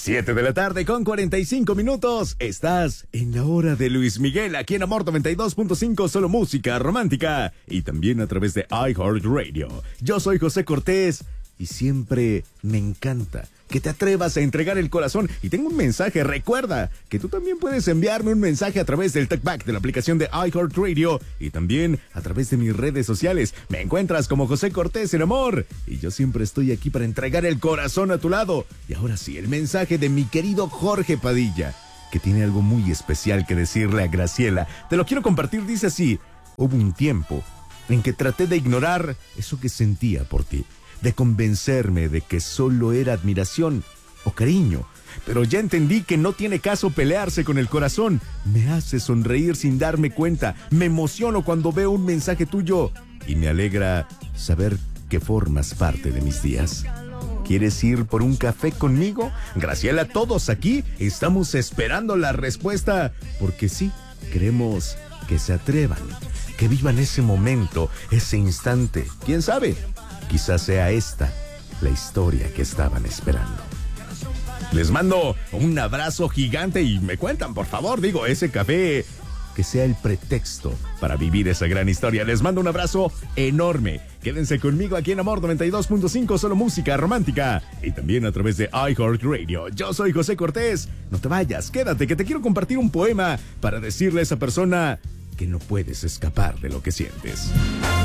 7 de la tarde con 45 minutos. Estás en la hora de Luis Miguel, aquí en Amor 92.5, solo música romántica. Y también a través de iHeartRadio. Yo soy José Cortés y siempre me encanta que te atrevas a entregar el corazón. Y tengo un mensaje, recuerda que tú también puedes enviarme un mensaje a través del TalkBack de la aplicación de iHeartRadio y también a través de mis redes sociales. Me encuentras como José Cortés en Amor y yo siempre estoy aquí para entregar el corazón a tu lado. Y ahora sí, el mensaje de mi querido Jorge Padilla, que tiene algo muy especial que decirle a Graciela. Te lo quiero compartir, dice así: hubo un tiempo en que traté de ignorar eso que sentía por ti, de convencerme de que solo era admiración o cariño. Pero ya entendí que no tiene caso pelearse con el corazón. Me hace sonreír sin darme cuenta. Me emociono cuando veo un mensaje tuyo y me alegra saber que formas parte de mis días. ¿Quieres ir por un café conmigo? Graciela, todos aquí estamos esperando la respuesta, porque sí, queremos que se atrevan, que vivan ese momento, ese instante. ¿Quién sabe? Quizás sea esta la historia que estaban esperando. Les mando un abrazo gigante y me cuentan, por favor, ese café, que sea el pretexto para vivir esa gran historia. Les mando un abrazo enorme. Quédense conmigo aquí en Amor 92.5, solo música romántica. Y también a través de iHeartRadio. Yo soy José Cortés. No te vayas, quédate, que te quiero compartir un poema para decirle a esa persona que no puedes escapar de lo que sientes.